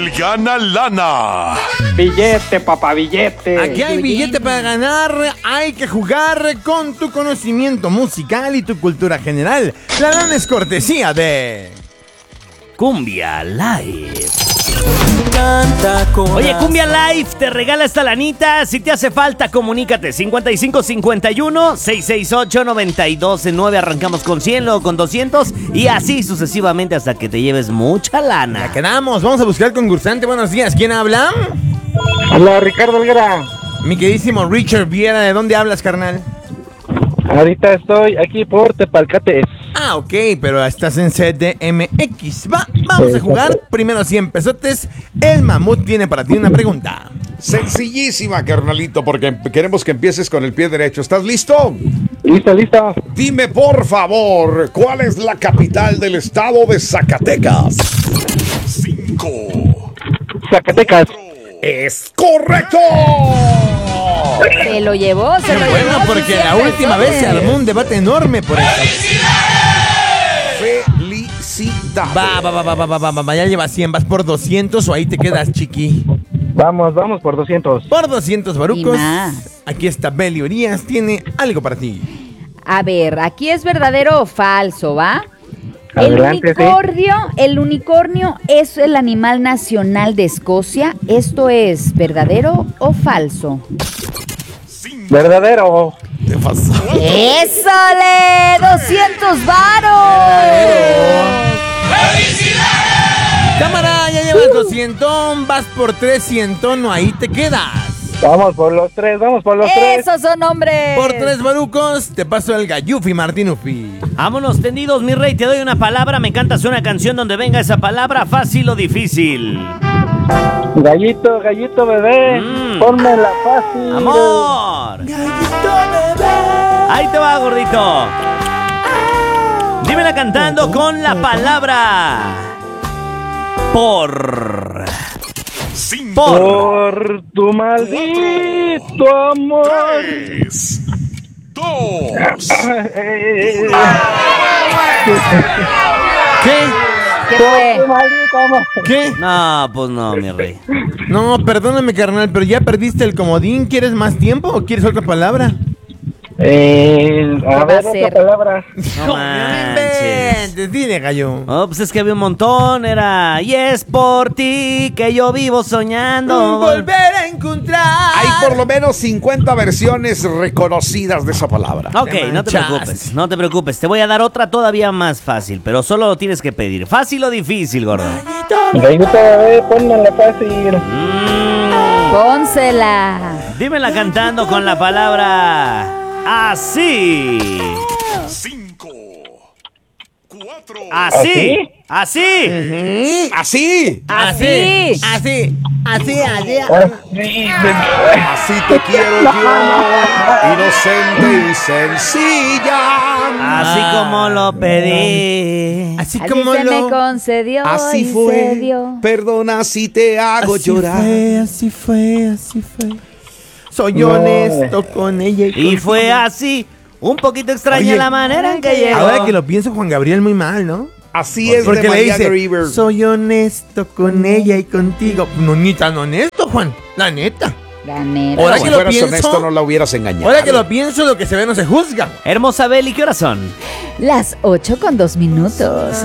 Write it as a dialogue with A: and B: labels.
A: el gana lana.
B: Billete, papá, billete.
C: Aquí hay billete para ganar. Hay que jugar con tu conocimiento musical y tu cultura general. La lana es cortesía de
D: Cumbia Live.
E: Canta con
D: Oye, Cumbia Live te regala esta lanita. Si te hace falta, comunícate. 5551-668-9209. Arrancamos con 100, luego con 200 y así sucesivamente hasta que te lleves mucha lana.
C: Ya quedamos. Vamos a buscar al concursante. Buenos días. ¿Quién habla?
B: Hola, Ricardo Helguera.
C: Mi queridísimo Richard Viera. ¿De dónde hablas, carnal?
B: Ahorita estoy aquí por Tepalcates.
C: Ah, ok, pero estás en CDMX. Vamos a jugar. Primero 100 pesotes. El mamut tiene para ti una pregunta.
A: Sencillísima, carnalito, porque queremos que empieces con el pie derecho. ¿Estás listo?
B: Listo.
A: Dime, por favor, ¿cuál es la capital del estado de Zacatecas? 5.
B: Zacatecas.
A: ¡Es correcto!
F: Se lo llevó, se lo llevó.
C: Bueno, porque la última vez se armó un debate enorme por eso.
A: ¡Felicidades!
C: Va. Ya llevas 100, vas por 200 o ahí te quedas, chiqui.
B: Vamos por 200.
C: Por 200 barucos.
F: Y más.
C: Aquí está Beli Urias, tiene algo para ti.
F: A ver, aquí es verdadero o falso, ¿va?
B: Adelante,
F: El unicornio es el animal nacional de Escocia. ¿Esto es verdadero o falso?
B: Verdadero.
A: Te pasó.
F: ¡Ésale! ¡200 varos!
C: Cámara, ya llevas 200, vas por 300, no, ahí te quedas.
B: Vamos por los tres.
F: ¡Esos son hombres!
C: Por 3 barucos, te paso el Gallufi Martinufi.
D: Vámonos tendidos, mi rey. Te doy una palabra. Me cantas una canción donde venga esa palabra, fácil o difícil.
B: Gallito, bebé. Pónmela fácil.
D: ¡Amor! Ahí te va, gordito. Dímela cantando con la palabra por.
B: Por tu maldito amor.
A: 3, 2.
C: ¿Qué?
F: ¿Qué fue?
B: Tu maldito amor.
C: ¿Qué?
D: No, pues no, mi rey.
C: No, perdóname, carnal, pero ya perdiste el comodín. ¿Quieres más tiempo o quieres otra palabra?
B: A
F: va a
B: ver,
F: ser?
B: otra palabra.
D: No manches.
C: Dile, gallo.
D: Oh, pues es que había un montón. Era, y es por ti que yo vivo soñando.
C: Volver a encontrar.
A: Hay por lo menos 50 versiones reconocidas de esa palabra.
D: Ok, no te preocupes. Te voy a dar otra todavía más fácil, pero solo lo tienes que pedir. ¿Fácil o difícil, gordo?
B: Gallito, bebé, pónmela fácil.
F: Pónsela.
D: Dímela cantando con la palabra así.
A: 5, 4.
D: Así. Así.
A: Así.
F: Así.
A: Así te quiero yo, inocente y sencilla.
D: Así como lo pedí.
C: Así
F: Así
C: como
F: se me
C: lo.
F: concedió
A: Así
F: y se
A: fue.
F: dio.
A: Perdona si te hago llorar.
C: Así fue. Soy honesto con ella
D: Y fue así. Un poquito extraña
C: Oye,
D: la manera en que llegó.
C: Ahora que lo pienso, Juan Gabriel muy mal, ¿no?
A: Así es
C: Porque
A: de
C: le
A: María
C: dice,
A: River.
C: soy honesto con ella y contigo. No, ni tan honesto, Juan. La neta.
F: Ganero.
C: Ahora
A: Si
C: que lo
A: fueras
C: pienso,
A: honesto no la hubieras engañado.
C: Ahora que lo pienso, lo que se ve no se juzga.
D: Hermosa Beli, ¿qué horas son?
F: Las 8:02.